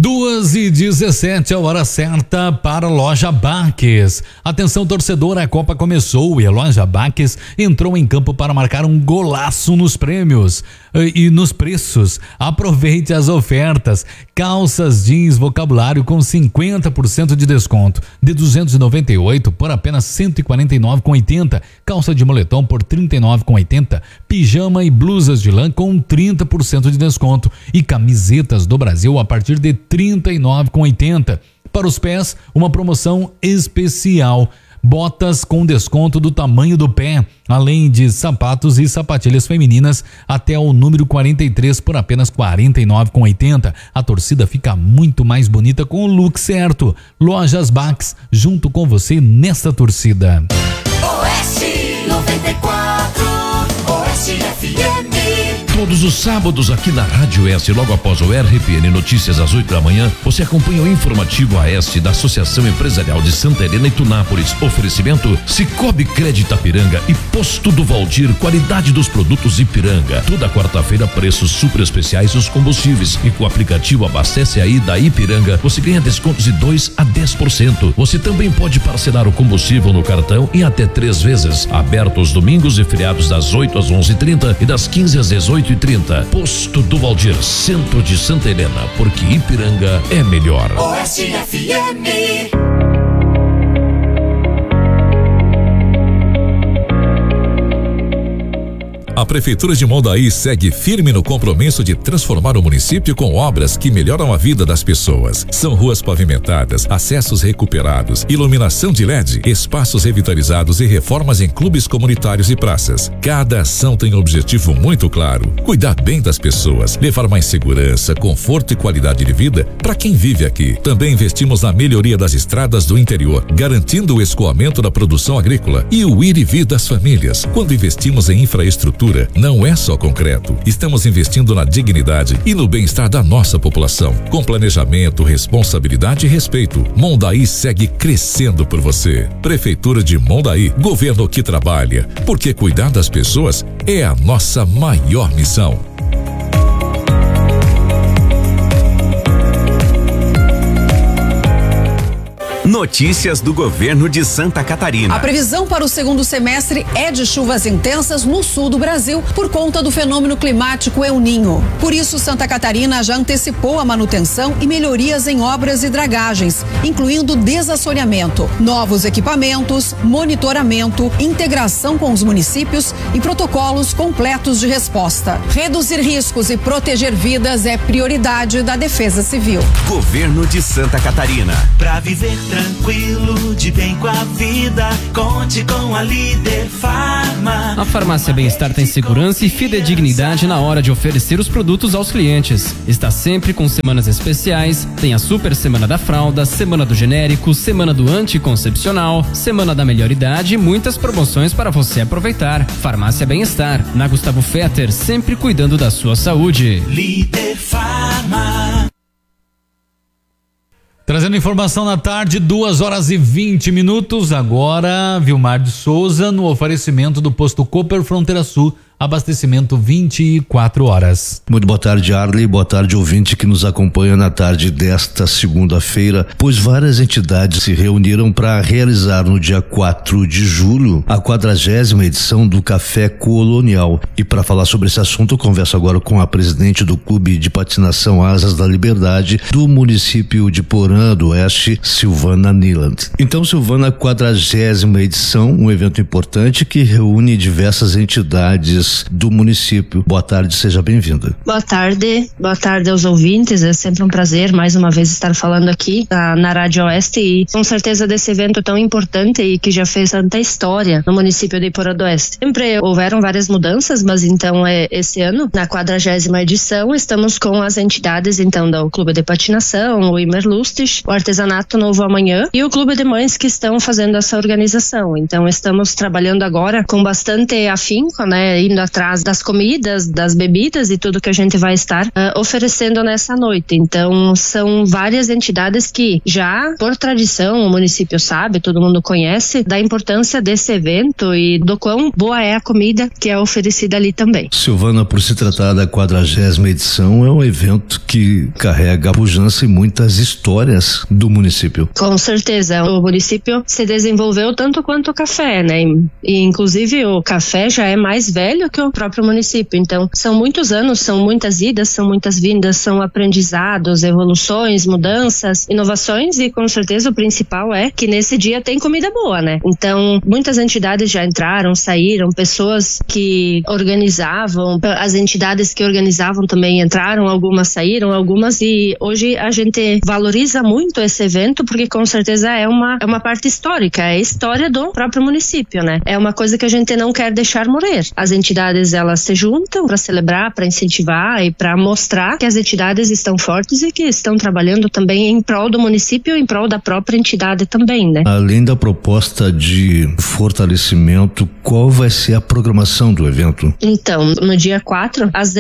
2h17, a hora certa para a Loja Baques. Atenção, torcedor, a Copa começou e a Loja Baques entrou em campo para marcar um golaço nos prêmios e nos preços. Aproveite as ofertas. Calças jeans vocabulário com 50% de desconto, de 298 por apenas 149,80. Calça de moletom por 39,80. Pijama e blusas de lã com 30% de desconto e camisetas do Brasil a partir de 39,80. Para os pés, uma promoção especial. Botas com desconto do tamanho do pé, além de sapatos e sapatilhas femininas até o número 43 por apenas 49,80. A torcida fica muito mais bonita com o look certo. Lojas Baques, junto com você nesta torcida. Oeste 94, Oeste FM. Todos os sábados aqui na Rádio Oeste, logo após o RPN Notícias às 8 da manhã, você acompanha o informativo AES da Associação Empresarial de Santa Helena e Tunápolis. Oferecimento Cicobi Crédito Ipiranga e Posto do Valdir, qualidade dos produtos Ipiranga. Toda quarta-feira, preços super especiais nos combustíveis. E com o aplicativo Abastece Aí da Ipiranga, você ganha descontos de 2 a 10%. Você também pode parcelar o combustível no cartão em até 3 vezes. Aberto aos domingos e feriados das 8 às 11h30 e das 15 às 18h30. Posto do Valdir, centro de Santa Helena, porque Ipiranga é melhor. Oeste FM. A Prefeitura de Mondaí segue firme no compromisso de transformar o município com obras que melhoram a vida das pessoas. São ruas pavimentadas, acessos recuperados, iluminação de LED, espaços revitalizados e reformas em clubes comunitários e praças. Cada ação tem um objetivo muito claro: cuidar bem das pessoas, levar mais segurança, conforto e qualidade de vida para quem vive aqui. Também investimos na melhoria das estradas do interior, garantindo o escoamento da produção agrícola e o ir e vir das famílias. Quando investimos em infraestrutura, não é só concreto. Estamos investindo na dignidade e no bem-estar da nossa população. Com planejamento, responsabilidade e respeito, Mondaí segue crescendo por você. Prefeitura de Mondaí, governo que trabalha, porque cuidar das pessoas é a nossa maior missão. Notícias do governo de Santa Catarina. A previsão para o segundo semestre é de chuvas intensas no sul do Brasil por conta do fenômeno climático El Niño. Por isso, Santa Catarina já antecipou a manutenção e melhorias em obras e dragagens, incluindo desassoreamento, novos equipamentos, monitoramento, integração com os municípios e protocolos completos de resposta. Reduzir riscos e proteger vidas é prioridade da Defesa Civil. Governo de Santa Catarina. Pra viver tranquilo, de bem com a vida, conte com a Líder Farma. A Farmácia Bem-Estar tem segurança e fidedignidade na hora de oferecer os produtos aos clientes. Está sempre com semanas especiais, tem a Super Semana da Fralda, Semana do Genérico, Semana do Anticoncepcional, Semana da Melhor Idade e muitas promoções para você aproveitar. Farmácia Bem-Estar, na Gustavo Fetter, sempre cuidando da sua saúde. Líder Farma. Trazendo informação na tarde, 2h20. Agora, Vilmar de Souza, no oferecimento do posto Cooper Fronteira Sul. Abastecimento 24 horas. Muito boa tarde, Arley. Boa tarde, ouvinte que nos acompanha na tarde desta segunda-feira, pois várias entidades se reuniram para realizar no dia 4 de julho a 40ª edição do Café Colonial. E para falar sobre esse assunto, eu converso agora com a presidente do Clube de Patinação Asas da Liberdade do município de Porã do Oeste, Silvana Niland. Então, Silvana, 40ª edição, um evento importante que reúne diversas entidades do município. Boa tarde, seja bem-vinda. Boa tarde aos ouvintes, é sempre um prazer mais uma vez estar falando aqui na Rádio Oeste e com certeza desse evento tão importante e que já fez tanta história no município de Porã do Oeste. Sempre houveram várias mudanças, mas então esse ano, na 40ª edição, estamos com as entidades então do Clube de Patinação, o Imerlustes, o Artesanato Novo Amanhã e o Clube de Mães que estão fazendo essa organização. Então estamos trabalhando agora com bastante afinco, né, indo correndo atrás das comidas, das bebidas e tudo que a gente vai estar oferecendo nessa noite. Então, são várias entidades que já, por tradição, o município sabe, todo mundo conhece, da importância desse evento e do quão boa é a comida que é oferecida ali também. Silvana, por se tratar da 40ª edição, é um evento que carrega a pujança e muitas histórias do município. Com certeza, o município se desenvolveu tanto quanto o café, né? E inclusive o café já é mais velho que o próprio município. Então, são muitos anos, são muitas idas, são muitas vindas, são aprendizados, evoluções, mudanças, inovações e com certeza o principal é que nesse dia tem comida boa, né? Então, muitas entidades já entraram, saíram, pessoas que organizavam, as entidades que organizavam também entraram, algumas saíram, algumas, e hoje a gente valoriza muito esse evento porque com certeza é uma parte histórica, é a história do próprio município, né? É uma coisa que a gente não quer deixar morrer. As entidades, elas se juntam para celebrar, para incentivar e para mostrar que as entidades estão fortes e que estão trabalhando também em prol do município e em prol da própria entidade também, né? Além da proposta de fortalecimento, qual vai ser a programação do evento? Então, no dia 4, às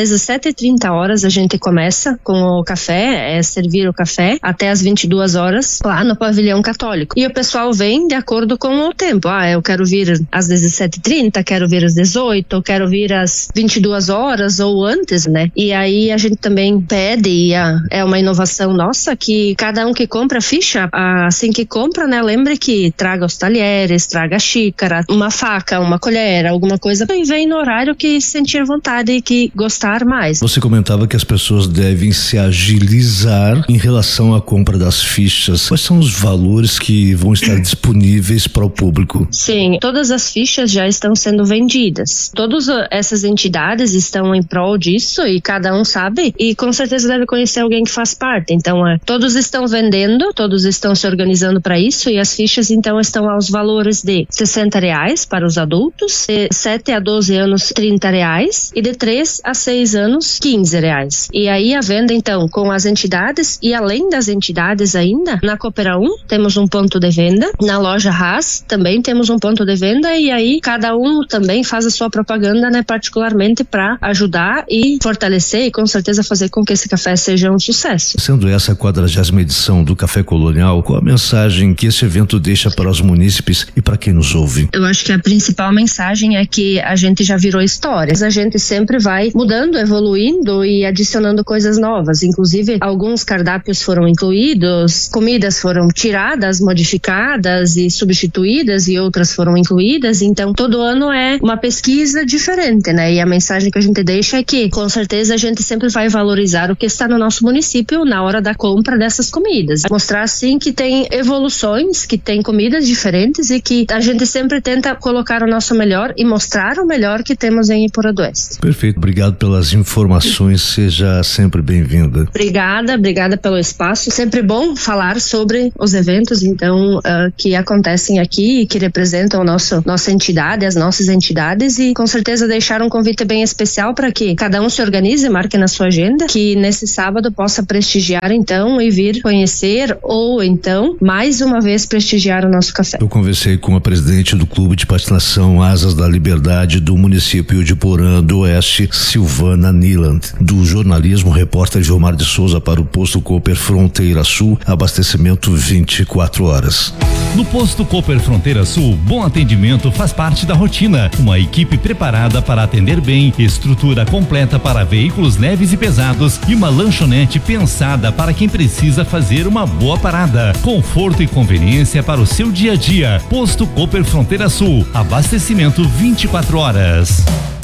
17h30 a gente começa com o café, servir o café até às 22 horas lá no pavilhão católico. E o pessoal vem de acordo com o tempo. Eu quero vir às 17h30, quero vir às 18, eu quero vir às 22 horas ou antes, né? E aí a gente também pede, e é uma inovação nossa, que cada um que compra a ficha, assim que compra, né? Lembre que traga os talheres, traga a xícara, uma faca, uma colher, alguma coisa, e vem no horário que sentir vontade e que gostar mais. Você comentava que as pessoas devem se agilizar em relação à compra das fichas. Quais são os valores que vão estar disponíveis para o público? Sim, todas as fichas já estão sendo vendidas. Todas essas entidades estão em prol disso e cada um sabe e com certeza deve conhecer alguém que faz parte. Então, todos estão vendendo, todos estão se organizando para isso e as fichas então estão aos valores de R$60 para os adultos, de 7 a 12 anos R$30 e de 3 a 6 anos R$15. E aí a venda então com as entidades e além das entidades ainda, na Coopera 1 temos um ponto de venda, na loja Haas também temos um ponto de venda e aí cada um também faz a sua propaganda, né, particularmente para ajudar e fortalecer e com certeza fazer com que esse café seja um sucesso. Sendo essa a 40ª edição do Café Colonial, qual a mensagem que esse evento deixa para os munícipes e para quem nos ouve? Eu acho que a principal mensagem é que a gente já virou histórias, a gente sempre vai mudando, evoluindo e adicionando coisas novas, inclusive alguns cardápios foram incluídos, comidas foram tiradas, modificadas e substituídas e outras foram incluídas, então todo ano é uma pesquisa diferente, né? E a mensagem que a gente deixa é que com certeza a gente sempre vai valorizar o que está no nosso município na hora da compra dessas comidas, mostrar assim que tem evoluções, que tem comidas diferentes e que a gente sempre tenta colocar o nosso melhor e mostrar o melhor que temos em Iporá do Oeste. Perfeito, obrigado pelas informações, seja sempre bem-vinda. Obrigada pelo espaço, sempre bom falar sobre os eventos então que acontecem aqui e que representam nossa entidade, as nossas entidades e com certeza deixar um convite bem especial para que cada um se organize, marque na sua agenda, que nesse sábado possa prestigiar então e vir conhecer ou então mais uma vez prestigiar o nosso café. Eu conversei com a presidente do Clube de Patinação Asas da Liberdade do município de Iporã do Oeste, Silvana Niland, do jornalismo repórter Gilmar de Souza para o posto Cooper Fronteira Sul, abastecimento 24 horas. No posto Cooper Fronteira Sul, bom atendimento faz parte da rotina. Uma equipe preparada para atender bem, estrutura completa para veículos leves e pesados e uma lanchonete pensada para quem precisa fazer uma boa parada. Conforto e conveniência para o seu dia a dia. Posto Cooper Fronteira Sul, abastecimento 24 horas.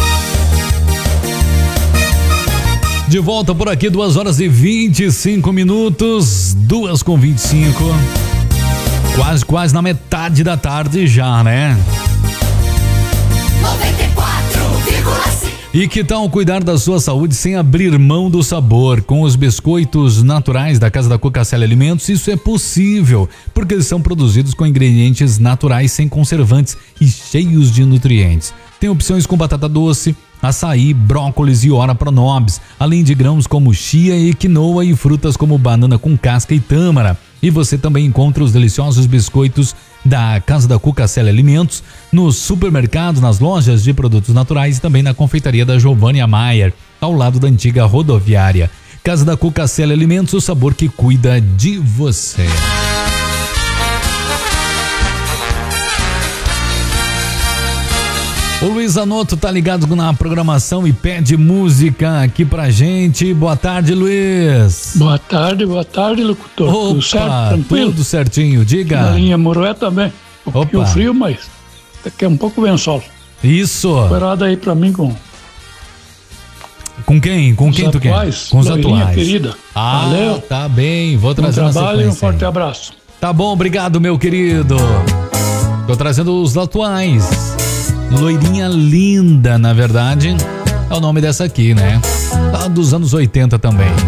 De volta por aqui, 2h25, 2h25. Quase na metade da tarde já, né? 94,5. E que tal cuidar da sua saúde sem abrir mão do sabor? Com os biscoitos naturais da Casa da Cocasselli Alimentos, isso é possível, porque eles são produzidos com ingredientes naturais, sem conservantes e cheios de nutrientes. Tem opções com batata doce, açaí, brócolis e ora pronobis, além de grãos como chia e quinoa e frutas como banana com casca e tâmara. E você também encontra os deliciosos biscoitos da Casa da Cuca Célia Alimentos nos supermercados, nas lojas de produtos naturais e também na confeitaria da Giovânia Maier, ao lado da antiga rodoviária. Casa da Cuca Célia Alimentos, o sabor que cuida de você. O Luiz Anoto tá ligado na programação e pede música aqui pra gente. Boa tarde, Luiz. Boa tarde, locutor. Opa, tudo certo, tranquilo? Tudo certinho, diga. Na linha Moroé também. Um pouquinho frio, mas daqui a um pouco vem sol. Isso. Esperado aí pra mim com quem? Com quem tu quer? Com os atuais. Querida. Valeu. Tá bem, vou trazer um trabalho e um forte abraço. Tá bom, obrigado, meu querido. Tô trazendo os atuais. Loirinha linda, na verdade, é o nome dessa aqui, né? Tá dos anos 80 também.